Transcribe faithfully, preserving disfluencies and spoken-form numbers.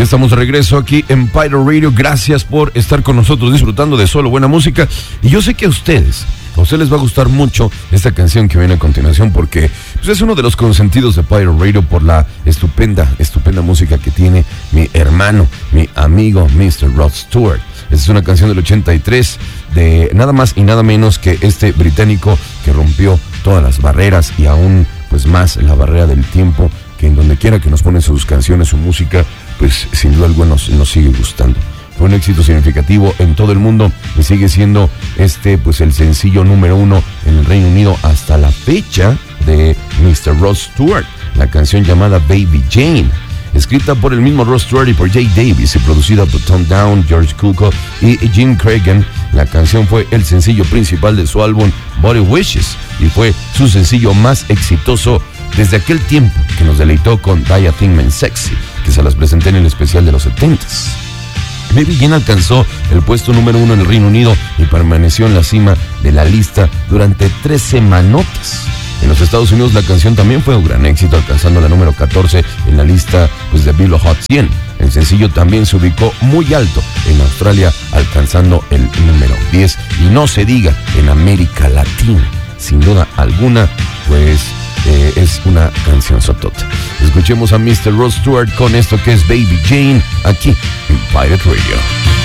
Ya estamos de regreso aquí en Pirate Radio. Gracias por estar con nosotros disfrutando de solo buena música. Y yo sé que a ustedes, a ustedes les va a gustar mucho esta canción que viene a continuación porque pues, es uno de los consentidos de Pirate Radio por la estupenda, estupenda música que tiene mi hermano, mi amigo mister Rod Stewart. Esta es una canción del ochenta y tres de nada más y nada menos que este británico que rompió todas las barreras y aún pues más la barrera del tiempo, que en donde quiera que nos ponen sus canciones, su música, pues sin duda alguna nos, nos sigue gustando. Fue un éxito significativo en todo el mundo y sigue siendo este pues el sencillo número uno en el Reino Unido hasta la fecha de mister Rod Stewart, la canción llamada Baby Jane, escrita por el mismo Rod Stewart y por Jay Davis y producida por Tom Down, George Cukor y Jim Cregan. La canción fue el sencillo principal de su álbum Body Wishes y fue su sencillo más exitoso desde aquel tiempo que nos deleitó con Die a Thing Man Sexy, que se las presenté en el especial de los setentas. Baby Jane alcanzó el puesto número uno en el Reino Unido y permaneció en la cima de la lista durante tres semanotas. En los Estados Unidos la canción también fue un gran éxito, alcanzando la número catorce en la lista pues, de Billboard Hot cien. El sencillo también se ubicó muy alto en Australia, alcanzando el número diez. Y no se diga en América Latina, sin duda alguna, pues eh, es una canción sotota. Escuchemos a mister Rod Stewart con esto que es Baby Jane, aquí en Pirate Radio.